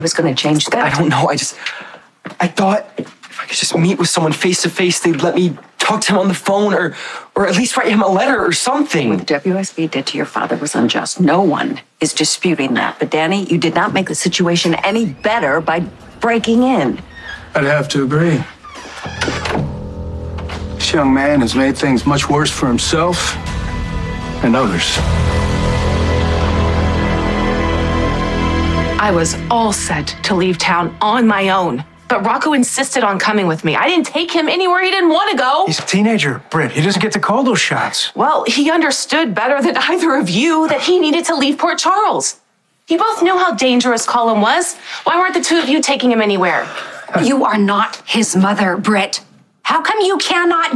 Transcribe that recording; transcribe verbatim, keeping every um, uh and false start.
was going to change that. I don't know. I just, I thought if I could just meet with someone face to face, they'd let me talk to him on the phone or, or at least write him a letter or something. What W S B did to your father was unjust. No one is disputing that. But Danny, you did not make the situation any better by breaking in. I'd have to agree. This young man has made things much worse for himself and others. I was all set to leave town on my own, but Rocco insisted on coming with me. I didn't take him anywhere he didn't want to go. He's a teenager, Britt. He doesn't get to call those shots. Well, he understood better than either of you that he needed to leave Port Charles. You both knew how dangerous Colin was. Why weren't the two of you taking him anywhere? You are not his mother, Britt. How come you cannot